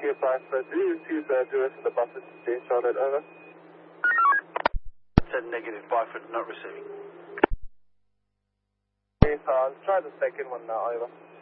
Whiskey 5, do you receive the address of the buses in Charlotte, over? Said negative, Byford not receiving. Okay, I'll try the second one now, over.